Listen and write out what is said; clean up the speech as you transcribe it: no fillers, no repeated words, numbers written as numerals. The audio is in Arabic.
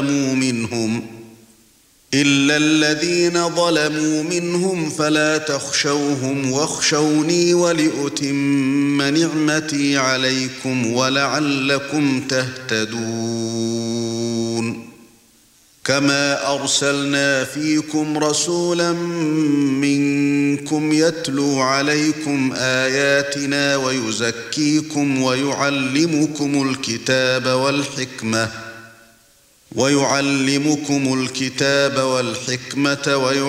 إلا الذين ظلموا منهم فلا تخشوهم واخشوني ولأتم نعمتي عليكم ولعلكم تهتدون كما أرسلنا فيكم رسولا منكم يتلو عليكم آياتنا ويزكيكم ويعلمكم الكتاب والحكمة